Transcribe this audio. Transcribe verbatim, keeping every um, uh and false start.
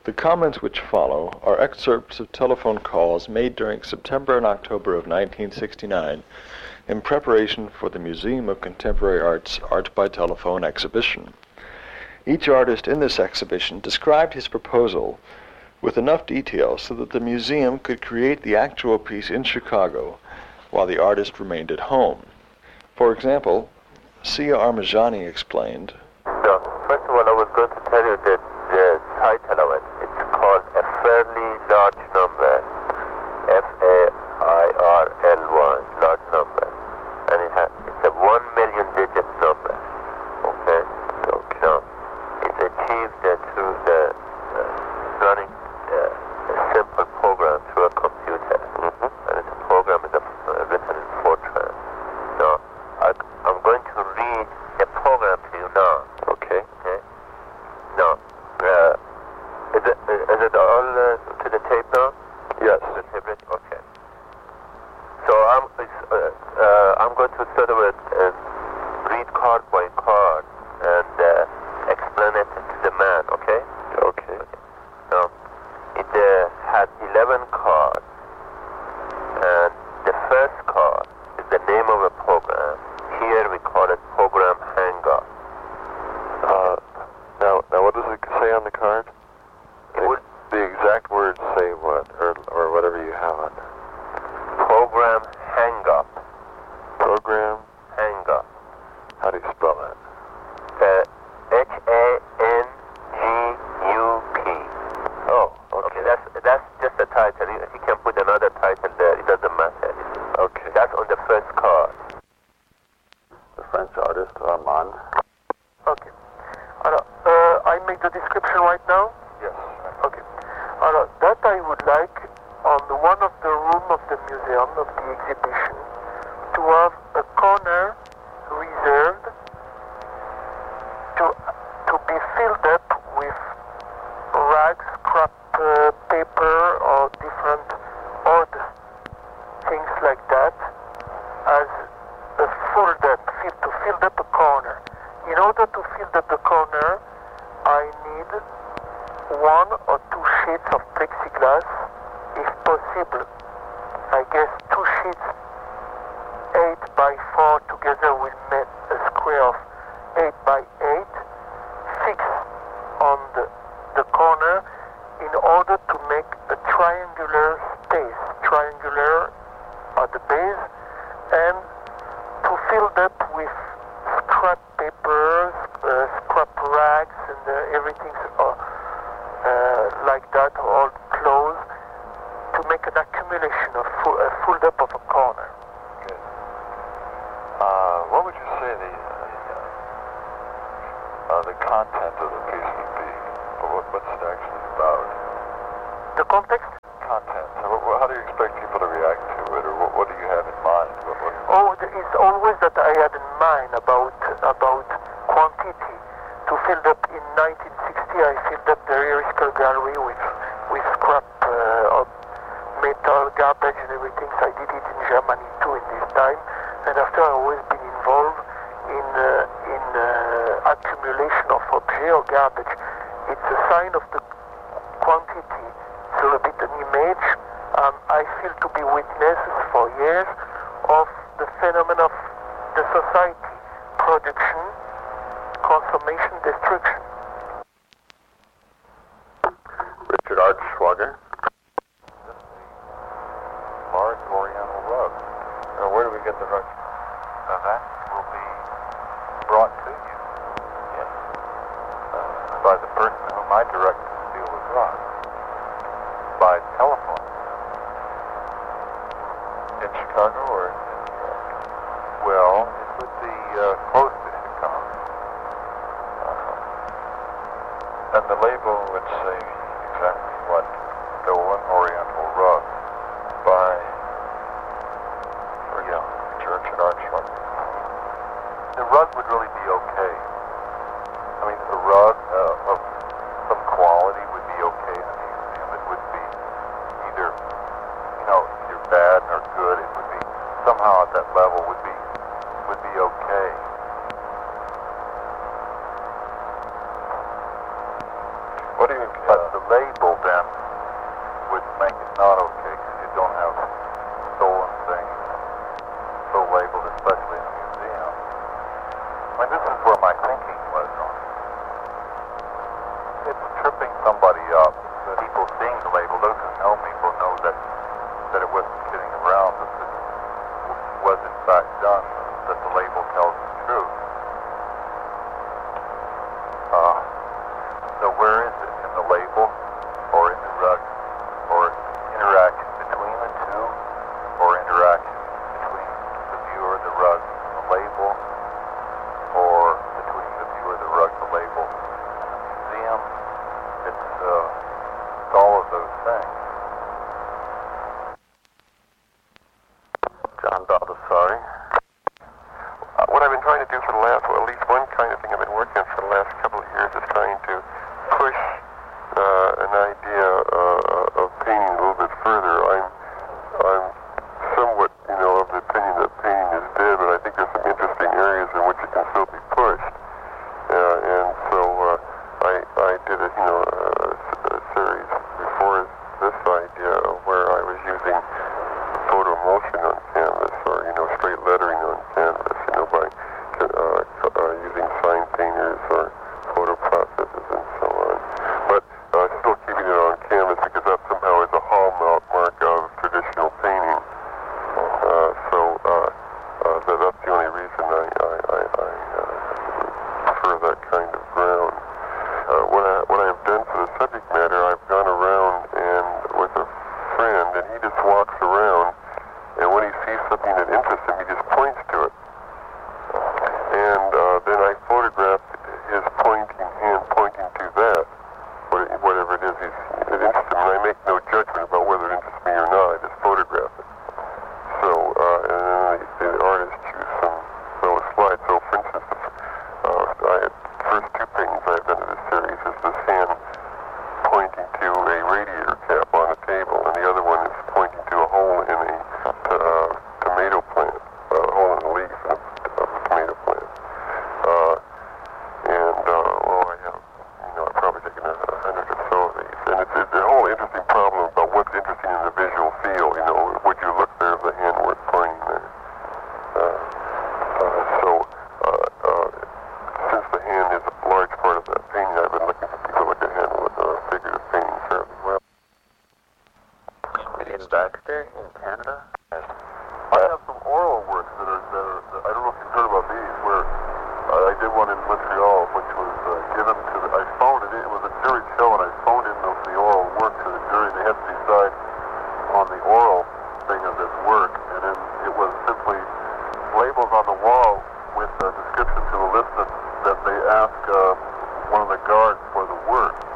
The comments which follow are excerpts of telephone calls made during September and October of nineteen sixty-nine in preparation for the Museum of Contemporary Art's Art by Telephone exhibition. Each artist in this exhibition described his proposal with enough detail so that the museum could create the actual piece in Chicago while the artist remained at home. For example, Sia Armajani explained, So, first of all, I was going to tell you that the title of it, it's called A Fairly Large Number, F A I R L Y, large number. And it has, it's a one million digit number, okay? So, now, it's achieved uh, through the uh, running uh, a simple program through a computer. Mm-hmm. And it's a program is a, uh, written in Fortran. Now, I, I'm going to read the program to you now. Okay. Okay. Now, uh, is it is it all uh, to the tape now? Yes. To the tape. Okay. So I'm uh, uh, I'm going to sort of uh, read card by card and uh, explain it to the man. Okay. Okay. Now, it uh, has eleven cards, and the first card is the name of a program. Here we call it Program Hang-Up. Uh, now, now, what does it say on the card? It would The exact words say what, or or whatever you have on there. Program Hang-Up. Program. Hang-Up. How do you spell that? Uh, H A N G U P. Oh, okay. Okay, that's that's just a title. You, you can put another title there. It doesn't matter. Okay. That's on the first card. The French artist Armand. Okay. Alors, uh, I make the description right now? Yes. Okay. Alors, that I would like on the one of the room of the museum, of the exhibition, to have a corner reserved to to be filled up with rags, scrap uh, paper, or different odd things like that, as a filled up, fill, to fill up a corner. In order to fill up the corner, I need one or two sheets of plexiglass, if possible. I guess two sheets, eight by four together will make a square of eight by eight, fixed on the, the corner in order to make a triangular space, triangular at the base, and to fill up with scrap papers, uh, scrap rags, and uh, everything uh, uh, like that, all clothes, to make an accumulation of full, uh, filled up of a corner. Good. Uh, what would you say the uh, uh, the content of the piece would be? What, what's it actually about? The context? Content. So what, how do you expect people to react to it, or what, what do you have in mind? What, what, Oh, it's always that I had in mind about about quantity. To fill up in nineteen sixty, I filled up the Eriscal Gallery with with scrap uh, of metal, garbage, and everything. So I did it in Germany too in this time. And after, I always been involved in uh, in uh, accumulation of objects or garbage. It's a sign of the quantity. So a bit an image. Um, I feel to be witnesses for years of the phenomenon of the society, production, consummation, destruction. Richard Artschwager. Large Oriental rug. Now, where do we get the rug? Now, that will be brought to you. Yes. Uh, by the person whom I direct to steal the rug. By telephone. In Chicago or in New York? Well, it would be uh, close to Chicago. Uh-huh. And the label would say exactly what. Stolen Oriental Rug by yeah, Church and Archway. The rug would really be okay. I mean, a rug uh, of some quality would be okay in a museum. It would be either, you know, either bad or good. It would be somehow at that level would be would be okay. What do you? But uh, the label then would make it not okay because you don't have stolen things so labeled, especially in a museum. I mean, this is where my thinking was on it. It's tripping somebody up. The people seeing the label, those who know me will know that that it wasn't kidding around, that this was in fact done, that the label tells the truth. Uh, so where is it? In the label, or in the rug, or interaction between the two, or interaction between the viewer, the rug, and the label, or between the viewer, the rug, the label, and the museum? It's, uh, it's all of those things. John Baldessari. Uh, what I've been trying to do for the last, well, at least one kind of thing I've been working on for the last couple of years is trying to push uh, an idea uh, of painting a little bit further. I'm, I'm somewhat, you know, of the opinion that painting is dead, but I think there's some interesting areas in which it can still be pushed. Uh, and so uh, I, I did a, you know, a, a series before this idea where I was using photo motion on canvas, or, you know, straight lettering on canvas, you know, by uh, uh, using sign painters or photo processes and so on. But uh, still keeping it on canvas because that somehow is a hallmark of traditional painting. Uh, so uh, uh, that, that's the only reason I, I, I, I uh, prefer that kind of ground. Uh, what, I, what I've done for the subject matter, I've gone around and with a friend, and he just walks around, and when he sees something that interests him, he just points to it. And uh, then I photographed his pointing hand pointing to that, whatever it is he's it interests him, and I make no judgment about whether it interests me or not. I just photograph it. So, uh, and then the, the artist choose some little slides. So, for instance, the uh, I had, first two paintings I've done in this series is this hand pointing to a radiator cap on a table, and the other one is pointing to a hole in a uh, tomato plant, a hole in the leaf of a tomato plant. Uh, and, uh, well, I have, you know, I've probably taken a, a hundred or so of these. And it's, it's a whole interesting problem about what's interesting in the visual field. You know, would you look there if the hand were pointing there? Uh, uh, so, uh, uh, since the hand is a large part of that painting, I've been looking for people that can handle it, uh, figurative painting fairly well. In Baxter, in Canada? I have some oral works that are, that are that I don't know if you've heard about these, where uh, I did one in Montreal, which was uh, given to the, I phoned it in, it was a jury show, and I phoned in the, the oral work to the jury, and they had to decide on the oral thing of this work, and then it was simply labels on the wall with a description to the list that, that they ask uh, one of the guards for the work.